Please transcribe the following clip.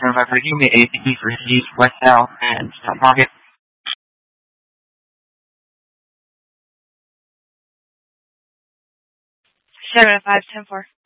Certified for Human APT for East, West, South, and Stock Market. Certified 510-4.